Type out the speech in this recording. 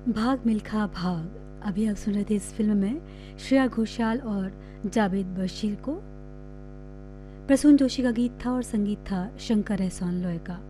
भाग मिल्खा भाग। अभी आप सुन रहे थे इस फिल्म में श्रेया घोषाल और जावेद बशीर को। प्रसून जोशी का गीत था और संगीत था शंकर एहसान लोय का।